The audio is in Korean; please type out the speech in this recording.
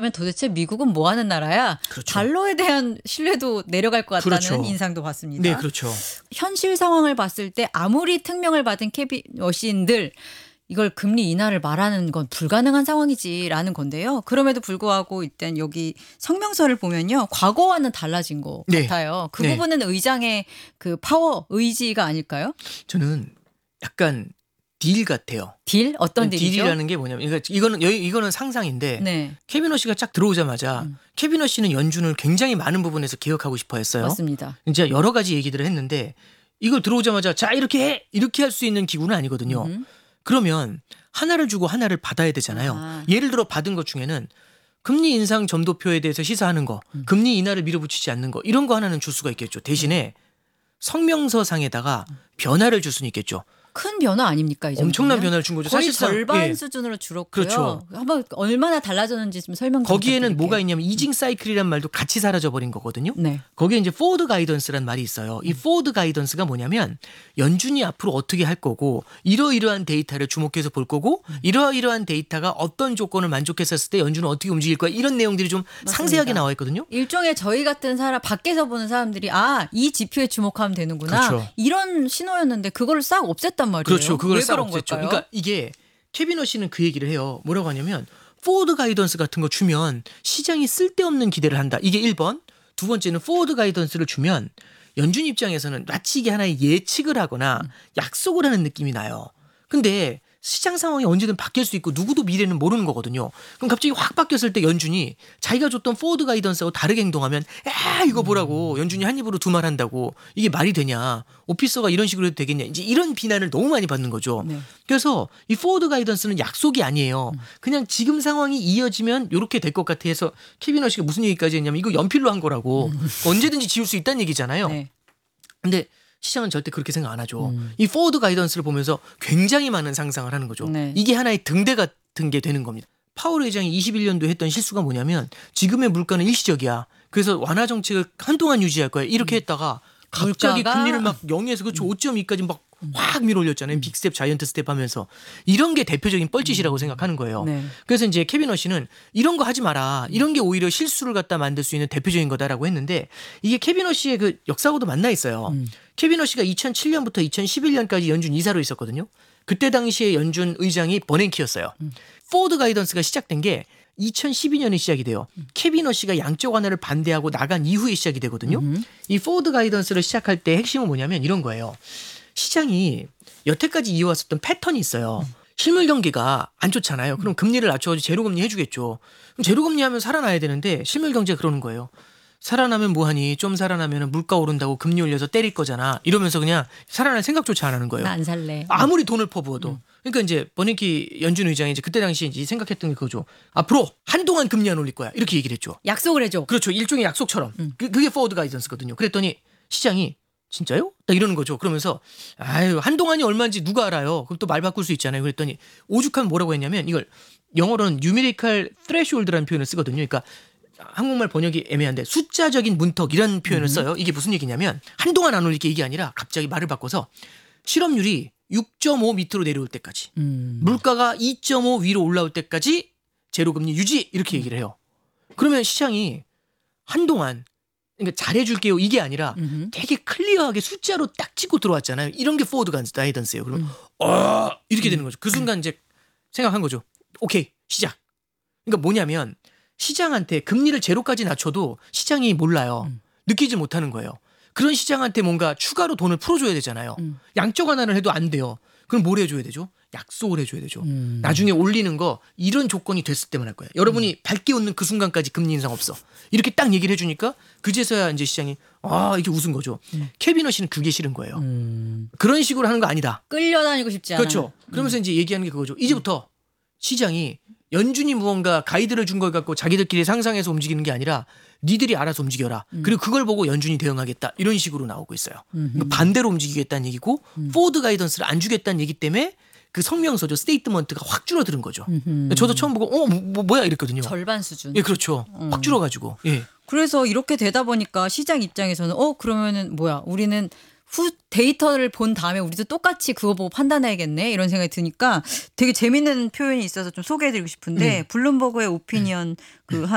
그렇다면 도대체 미국은 뭐 하는 나라야? 그렇죠. 달러에 대한 신뢰도 내려갈 것 같다는 그렇죠. 인상도 받습니다. 네, 그렇죠. 현실 상황을 봤을 때 아무리 특명을 받은 캐비너시인들 이걸 금리 인하를 말하는 건 불가능한 상황이지라는 건데요. 그럼에도 불구하고 일단 여기 성명서를 보면요. 과거와는 달라진 것 네. 같아요. 그 네. 부분은 의장의 그 파워, 의지가 아닐까요? 저는 약간 딜 같아요. 딜? 어떤 딜이죠? 딜이라는 게 뭐냐면 이거는 상상인데 네. 케비너 씨가 쫙 들어오자마자 케비너 씨는 연준을 굉장히 많은 부분에서 개혁하고 싶어 했어요. 맞습니다. 이제 여러 가지 얘기들을 했는데 이걸 들어오자마자 자 이렇게 해 이렇게 할 수 있는 기구는 아니거든요. 그러면 하나를 주고 하나를 받아야 되잖아요. 아. 예를 들어 받은 것 중에는 금리 인상 점도표에 대해서 시사하는 거, 금리 인하를 밀어붙이지 않는 거 이런 거 하나는 줄 수가 있겠죠. 대신에 성명서상에다가 변화를 줄 수는 있겠죠. 큰 변화 아닙니까? 이 정도면? 엄청난 변화를 준 거죠. 거의 사실상 절반 예. 수준으로 줄었고요. 그렇죠. 한번 얼마나 달라졌는지 좀 설명 좀 거기에는 부탁드릴게요. 뭐가 있냐면 이징 사이클이란 말도 같이 사라져 버린 거거든요. 네. 거기에 이제 포워드 가이던스란 말이 있어요. 이 포워드 가이던스가 뭐냐면 연준이 앞으로 어떻게 할 거고 이러이러한 데이터를 주목해서 볼 거고 이러이러한 데이터가 어떤 조건을 만족했었을 때 연준은 어떻게 움직일 거야 이런 내용들이 좀 맞습니다. 상세하게 나와 있거든요. 일종의 저희 같은 사람 밖에서 보는 사람들이 이 지표에 주목하면 되는구나. 그렇죠. 이런 신호였는데 그걸 싹 없앴단 말이에요. 그렇죠. 그걸 왜 싹 그런 없앴죠. 걸까요? 그러니까 이게 케비너 씨는 그 얘기를 해요. 뭐라고 하냐면 포워드 가이던스 같은 거 주면 시장이 쓸데없는 기대를 한다. 이게 1번. 두 번째는 포워드 가이던스를 주면 연준 입장에서는 마치 이게 하나의 예측을 하거나 약속을 하는 느낌이 나요. 근데 시장 상황이 언제든 바뀔 수 있고 누구도 미래는 모르는 거거든요. 그럼 갑자기 확 바뀌었을 때 연준이 자기가 줬던 포워드 가이던스하고 다르게 행동하면 이거 보라고 연준이 한 입으로 두 말 한다고 이게 말이 되냐. 오피서가 이런 식으로 해도 되겠냐. 이제 이런 비난을 너무 많이 받는 거죠. 네. 그래서 이 포워드 가이던스는 약속이 아니에요. 그냥 지금 상황이 이어지면 이렇게 될 것 같아 해서 케비너 씨가 무슨 얘기까지 했냐면 이거 연필로 한 거라고 언제든지 지울 수 있다는 얘기잖아요. 네. 근데 시장은 절대 그렇게 생각 안 하죠. 이 포워드 가이던스를 보면서 굉장히 많은 상상을 하는 거죠. 네. 이게 하나의 등대 같은 게 되는 겁니다. 파월 의장이 21년도에 했던 실수가 뭐냐면 지금의 물가는 일시적이야. 그래서 완화 정책을 한동안 유지할 거야. 이렇게 했다가 갑자기 물가가 금리를 막 0에서 그렇죠. 5.2까지 막 확 밀어올렸잖아요. 빅스텝, 자이언트 스텝 하면서. 이런 게 대표적인 뻘짓이라고 생각하는 거예요. 네. 그래서 이제 케비너 씨는 이런 거 하지 마라. 이런 게 오히려 실수를 갖다 만들 수 있는 대표적인 거다라고 했는데 이게 케비너 씨의 그 역사하고도 만나 있어요. 케비너 씨가 2007년부터 2011년까지 연준 이사로 있었거든요. 그때 당시에 연준 의장이 버냉키였어요. 포워드 가이던스가 시작된 게 2012년에 시작이 돼요. 케비너 씨가 양적 완화를 반대하고 나간 이후에 시작이 되거든요. 이 포워드 가이던스를 시작할 때 핵심은 뭐냐면 이런 거예요. 시장이 여태까지 이어왔었던 패턴이 있어요. 실물 경기가 안 좋잖아요. 그럼 금리를 낮춰가지고 제로금리 해주겠죠. 그럼 제로금리 하면 살아나야 되는데 실물 경제가 그러는 거예요. 살아나면 뭐하니? 좀 살아나면 물가 오른다고 금리 올려서 때릴 거잖아. 이러면서 그냥 살아날 생각조차 안 하는 거예요. 나 안 살래. 아무리 돈을 퍼부어도. 그러니까 이제 버냉키 연준 의장이 이제 그때 당시에 이제 생각했던 게 그거죠. 앞으로 한동안 금리 안 올릴 거야. 이렇게 얘기를 했죠. 약속을 해줘. 그렇죠. 일종의 약속처럼. 그게 포워드 가이던스거든요. 그랬더니 시장이 진짜요? 딱 이러는 거죠. 그러면서 한동안이 얼마인지 누가 알아요. 그럼 또 말 바꿀 수 있잖아요. 그랬더니 오죽하면 뭐라고 했냐면 이걸 영어로는 numerical threshold라는 표현을 쓰거든요. 그러니까 한국말 번역이 애매한데 숫자적인 문턱이라는 표현을 써요. 이게 무슨 얘기냐면 한동안 안 올릴 게 이게 아니라 갑자기 말을 바꿔서 실업률이 6.5 밑으로 내려올 때까지 물가가 2.5 위로 올라올 때까지 제로금리 유지 이렇게 얘기를 해요. 그러면 시장이 한동안 그러니까 잘해줄게요 이게 아니라 되게 클리어하게 숫자로 딱 찍고 들어왔잖아요. 이런 게 포워드 가이던스예요. 그러면 이렇게 되는 거죠. 그 순간 이제 생각한 거죠. 오케이 시작. 그러니까 뭐냐면 시장한테 금리를 제로까지 낮춰도 시장이 몰라요. 느끼지 못하는 거예요. 그런 시장한테 뭔가 추가로 돈을 풀어줘야 되잖아요. 양적 완화를 해도 안 돼요. 그럼 뭘 해줘야 되죠? 약속을 해줘야 되죠. 나중에 올리는 거 이런 조건이 됐을 때만 할 거예요. 여러분이 밝게 웃는 그 순간까지 금리 인상 없어. 이렇게 딱 얘기를 해주니까 그제서야 이제 시장이 이렇게 웃은 거죠. 케비너 씨는 그게 싫은 거예요. 그런 식으로 하는 거 아니다. 끌려다니고 싶지 않아. 그렇죠. 그러면서 이제 얘기하는 게 그거죠. 이제부터 시장이 연준이 무언가 가이드를 준 걸 갖고 자기들끼리 상상해서 움직이는 게 아니라 니들이 알아서 움직여라. 그리고 그걸 보고 연준이 대응하겠다. 이런 식으로 나오고 있어요. 그러니까 반대로 움직이겠다는 얘기고 포워드 가이던스를 안 주겠다는 얘기 때문에 그 성명서죠. 스테이트먼트가 확 줄어드는 거죠. 저도 처음 보고 뭐야 이랬거든요. 절반 수준. 예, 그렇죠. 확 줄어가지고. 예. 그래서 이렇게 되다 보니까 시장 입장에서는 그러면은 뭐야 우리는 데이터를 본 다음에 우리도 똑같이 그거 보고 판단해야겠네 이런 생각이 드니까 되게 재밌는 표현이 있어서 좀 소개해드리고 싶은데 블룸버그의 오피니언